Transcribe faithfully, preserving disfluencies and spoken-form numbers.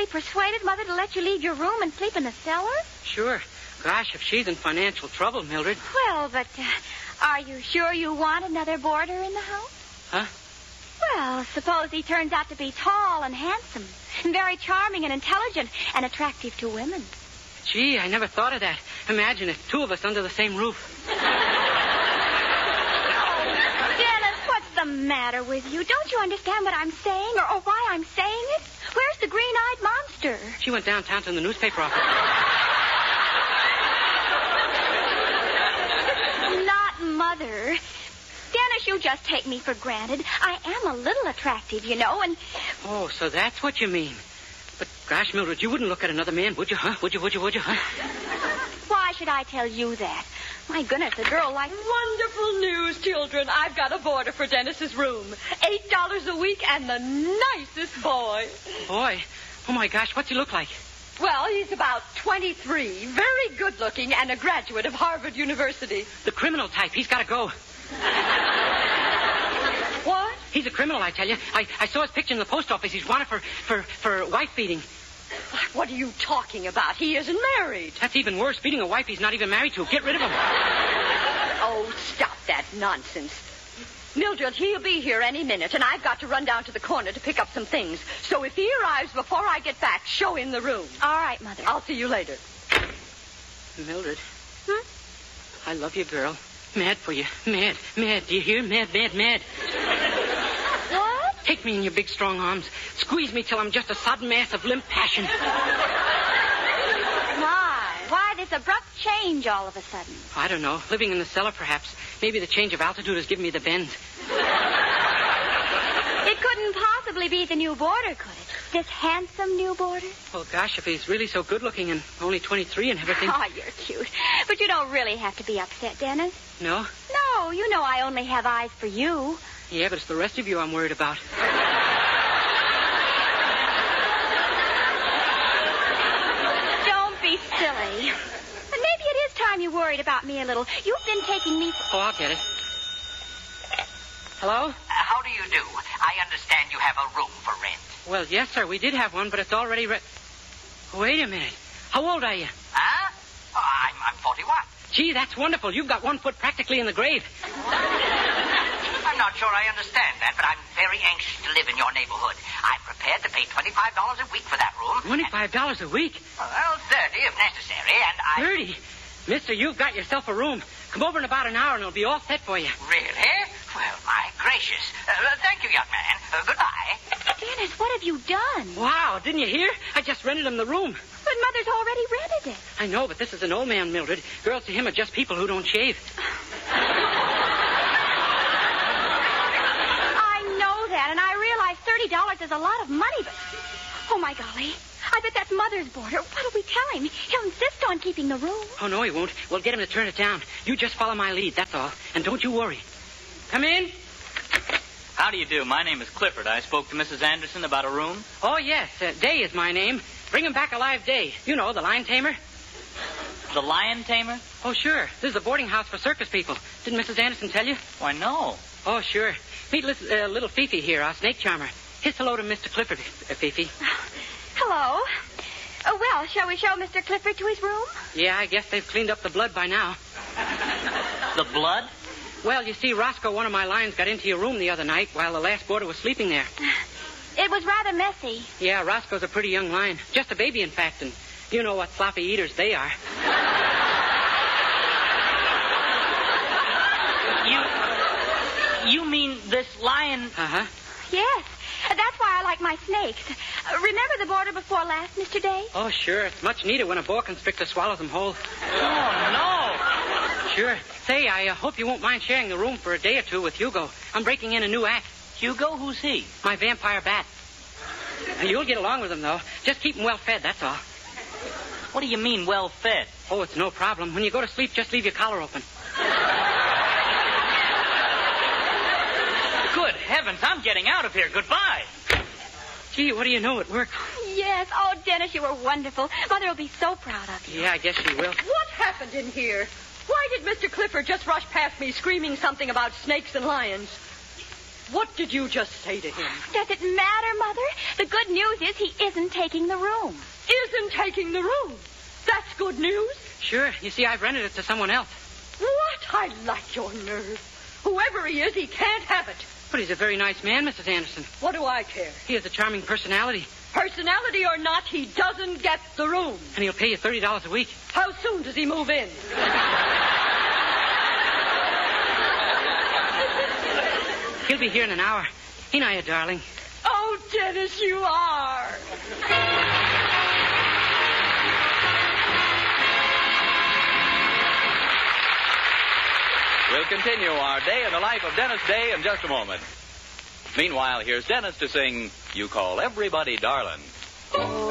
seriously persuaded Mother to let you leave your room and sleep in the cellar? Sure. Gosh, if she's in financial trouble, Mildred. Well, but uh, are you sure you want another boarder in the house? Huh? Well, suppose he turns out to be tall and handsome, and very charming and intelligent and attractive to women. Gee, I never thought of that. Imagine it, two of us under the same roof. Dennis, what's the matter with you? Don't you understand what I'm saying or, or why I'm saying it? Where's the green-eyed monster? She went downtown to the newspaper office. Not Mother. Dennis, you just take me for granted. I am a little attractive, you know, and... Oh, so that's what you mean. But, gosh, Mildred, you wouldn't look at another man, would you, huh? Would you, would you, would you, huh? Why should I tell you that? My goodness, a girl like... Wonderful news, children. I've got a boarder for Dennis's room. Eight dollars a week and the nicest boy. Boy? Oh, my gosh, what's he look like? Well, he's about twenty-three, very good-looking, and a graduate of Harvard University. The criminal type. He's got to go. What? He's a criminal, I tell you. I, I saw his picture in the post office. He's wanted for, for, for wife beating. What are you talking about? He isn't married. That's even worse. Beating a wife he's not even married to. Get rid of him. Oh, stop that nonsense. Mildred, he'll be here any minute, and I've got to run down to the corner to pick up some things. So if he arrives before I get back, show him the room. All right, Mother. I'll see you later. Mildred. Hmm? I love you, girl. Mad for you. Mad. Mad. Do you hear? Mad, mad, mad. What? Take me in your big, strong arms. Squeeze me till I'm just a sodden mass of limp passion. My, why this abrupt change all of a sudden? I don't know. Living in the cellar, perhaps. Maybe the change of altitude has given me the bends. It couldn't possibly be the new boarder, could it? This handsome new boarder? Well, gosh, if he's really so good-looking and only twenty-three and everything... Oh, you're cute. But you don't really have to be upset, Dennis. No? No, you know I only have eyes for you. Yeah, but it's the rest of you I'm worried about. Don't be silly. But maybe it is time you worried about me a little. You've been taking me... Oh, I'll get it. Hello? Uh, how do you do? I understand you have a room for rent. Well, yes, sir. We did have one, but it's already re- Wait a minute. How old are you? Huh? Oh, I'm, I'm forty-one. Gee, that's wonderful. You've got one foot practically in the grave. I'm not sure I understand that, but I'm very anxious to live in your neighborhood. I'm prepared to pay twenty-five dollars a week for that room. twenty-five dollars a week? Well, thirty if necessary, and I... thirty? Mister, you've got yourself a room. Come over in about an hour and it'll be all set for you. Really? Well, my gracious. Uh, thank you, young man. Uh, goodbye. Dennis, what have you done? Wow, didn't you hear? I just rented him the room. But Mother's already rented it. I know, but this is an old man, Mildred. Girls to him are just people who don't shave. I know that, and I realize thirty dollars is a lot of money, but... Oh, my golly. I bet that's Mother's boarder. What'll we tell him? He'll insist on keeping the room. Oh, no, he won't. We'll get him to turn it down. You just follow my lead, that's all. And don't you worry. Come in. How do you do? My name is Clifford. I spoke to Missus Anderson about a room. Oh, yes. Uh, Day is my name. Bring him back alive, Day. You know, the lion tamer. The lion tamer? Oh, sure. This is a boarding house for circus people. Didn't Missus Anderson tell you? Why, no. Oh, sure. Meet little, uh, little Fifi here, our snake charmer. Hiss hello to Mister Clifford, uh, Fifi. Hello. Oh, well, shall we show Mister Clifford to his room? Yeah, I guess they've cleaned up the blood by now. The blood? Well, you see, Roscoe, one of my lions, got into your room the other night while the last boarder was sleeping there. It was rather messy. Yeah, Roscoe's a pretty young lion. Just a baby, in fact, and you know what sloppy eaters they are. You... You mean this lion... Uh-huh. Yes. That's why I like my snakes. Uh, remember the boarder before last, Mister Day? Oh, sure. It's much neater when a boa constrictor swallows them whole. Oh, no. Sure. Say, I uh, hope you won't mind sharing the room for a day or two with Hugo. I'm breaking in a new act. Hugo? Who's he? My vampire bat. And you'll get along with him, though. Just keep him well fed, that's all. What do you mean, well fed? Oh, it's no problem. When you go to sleep, just leave your collar open. Good heavens, I'm getting out of here. Goodbye. Gee, what do you know? It worked. Yes. Oh, Dennis, you were wonderful. Mother will be so proud of you. Yeah, I guess she will. What happened in here? Why did Mister Clifford just rush past me screaming something about snakes and lions? What did you just say to him? Does it matter, Mother? Mother. The good news is he isn't taking the room. Isn't taking the room. That's good news. Sure. You see, I've rented it to someone else. What? I like your nerve. Whoever he is, he can't have it. But he's a very nice man, Missus Anderson. What do I care? He has a charming personality. Personality or not, he doesn't get the room. And he'll pay you thirty dollars a week. How soon does he move in? He'll be here in an hour. Ain't I a darling? Oh, Dennis, you are. We'll continue our day in the life of Dennis Day in just a moment. Meanwhile, here's Dennis to sing You Call Everybody Darling.